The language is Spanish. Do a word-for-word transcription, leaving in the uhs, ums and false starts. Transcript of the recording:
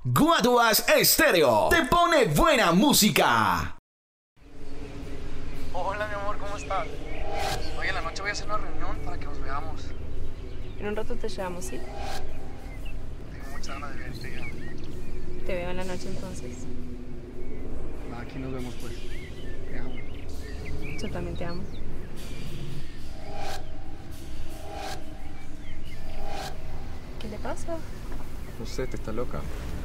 Guaduas Estéreo te pone buena música. Hola, mi amor, ¿cómo estás? Hoy en la noche voy a hacer una reunión para que nos veamos. En un rato te llevamos, ¿sí? Tengo muchas ganas de verte ya. Te veo en la noche entonces. Aquí nos vemos, pues. Te amo. Yo también te amo. ¿Qué le pasa? No sé, te está loca.